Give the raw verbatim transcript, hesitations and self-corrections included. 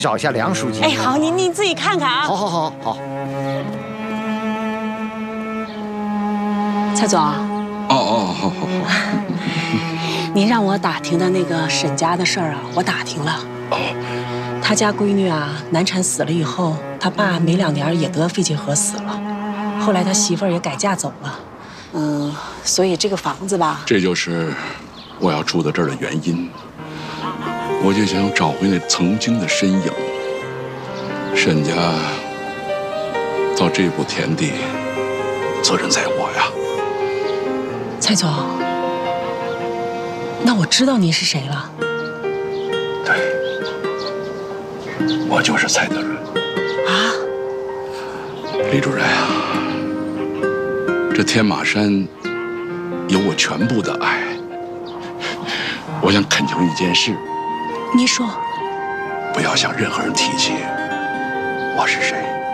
找一下梁书记。 哎，好，您您自己看看啊。 好，好，好，好。 蔡总。 哦哦，好好好。 您让我打听的那个沈家的事儿啊，我打听了。哦。他家闺女啊，难产死了以后，他爸没两年也得肺结核死了，后来他媳妇儿也改嫁走了。嗯，所以这个房子吧， 这就是我要住到这儿的原因。我就想找回那曾经的身影。沈家到这步田地，责任在我呀。 蔡总，那我知道您是谁了。 对，我就是蔡德润。 啊， 李主任啊，这天马山有我全部的爱。我想恳求一件事。 您说。 不要向任何人提起我是谁。